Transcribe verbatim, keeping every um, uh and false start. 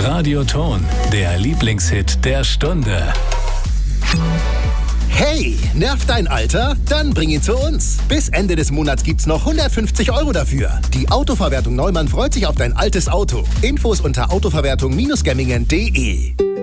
Radioton, der Lieblingshit der Stunde. Hey, nervt dein Alter? Dann bring ihn zu uns. Bis Ende des Monats gibt's noch hundertfünfzig Euro dafür. Die Autoverwertung Neumann freut sich auf dein altes Auto. Infos unter autoverwertung Bindestrich gemmingen punkt de.